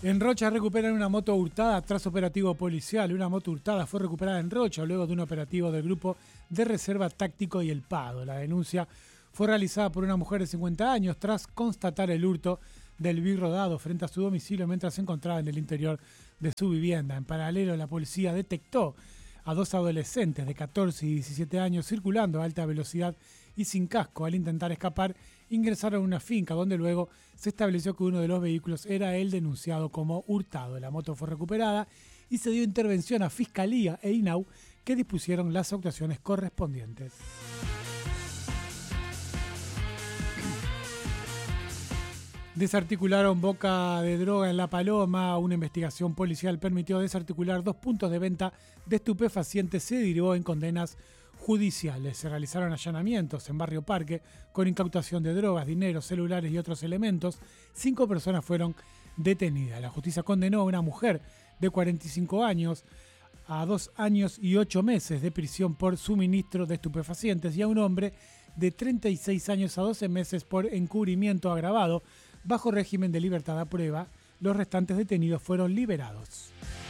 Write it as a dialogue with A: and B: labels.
A: En Rocha recuperan una moto hurtada tras operativo policial. Una moto hurtada fue recuperada en Rocha luego de un operativo del Grupo de Reserva Táctico y El Pado. La denuncia fue realizada por una mujer de 50 años tras constatar el hurto del Big rodado frente a su domicilio mientras se encontraba en el interior de su vivienda. En paralelo, la policía detectó a dos adolescentes de 14 y 17 años circulando a alta velocidad y sin casco. Al intentar escapar, ingresaron a una finca donde luego se estableció que uno de los vehículos era el denunciado como hurtado. La moto fue recuperada y se dio intervención a Fiscalía e INAU, que dispusieron las actuaciones correspondientes. Desarticularon boca de droga en La Paloma. Una investigación policial permitió desarticular 2 puntos de venta de estupefacientes. Se derivó en condenas judiciales. Se realizaron allanamientos en Barrio Parque con incautación de drogas, dinero, celulares y otros elementos. 5 personas fueron detenidas. La justicia condenó a una mujer de 45 años a 2 años y 8 meses de prisión por suministro de estupefacientes y a un hombre de 36 años a 12 meses por encubrimiento agravado bajo régimen de libertad a prueba. Los restantes detenidos fueron liberados.